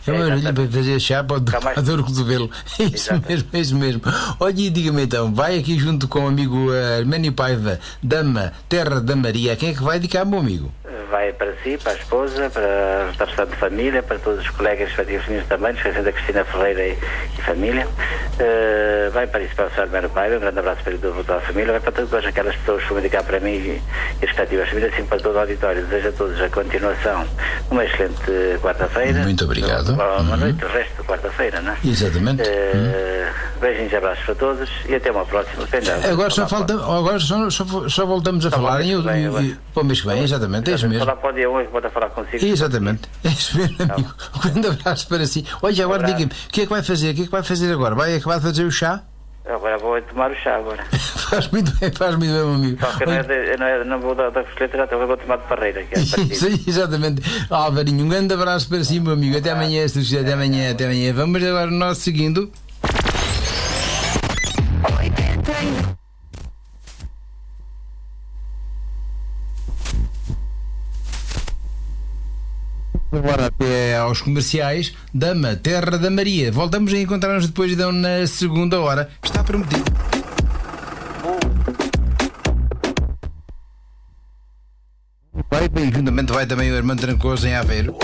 É uma maravilha para fazer chá, pode a dor do cotovelo. É isso mesmo, é isso mesmo. Olha, e diga-me então, vai aqui junto com o amigo Arménio Paiva, Dama, Terra da Maria. Quem é que vai dedicar, meu amigo? Vai para si, para a esposa, para a restante família, para todos os colegas famílias também, esquecendo a Cristina Ferreira e família. Vai para isso, para o Sr. Arménio Paiva, um grande abraço para toda a família, vai para todas aquelas pessoas que vão dedicar para mim e as respectivas famílias, assim para todo o auditório. Desejo a todos a continuação uma excelente quarta-feira. Muito obrigado. Boa noite, o resto de quarta-feira, não é? Exatamente. Beijinhos e abraços para todos e até uma próxima. Agora só voltamos a falar para o mês que vem, exatamente, é isso mesmo. Falar para o dia 1 que vou falar consigo. Exatamente, é isso mesmo, amigo. Um grande abraço para si. Olha, agora diga-me, o que é que vai fazer? O que é que vai fazer agora? Vai acabar de fazer o chá? Agora vou tomar o chá agora. Faz muito bem, meu amigo. Só que não vou dar costeleta, já vou tomar de parreira. Que é sim, exatamente. Alvarinho, um grande abraço para si, meu amigo. Até amanhã, se quiser. Até amanhã. Vamos agora o nosso seguindo. Agora até aos comerciais, Dama, Terra da Maria. Voltamos a encontrar-nos depois então na segunda hora. Está prometido. Vai, bem, juntamente vai também o irmão Trancoso em Aveiro.